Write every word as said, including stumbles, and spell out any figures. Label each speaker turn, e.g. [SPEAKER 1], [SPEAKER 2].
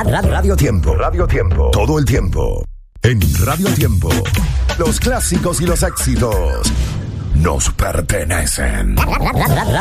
[SPEAKER 1] Radio Tiempo. Radio Tiempo. Todo el tiempo. En Radio Tiempo. Los clásicos y los éxitos nos pertenecen.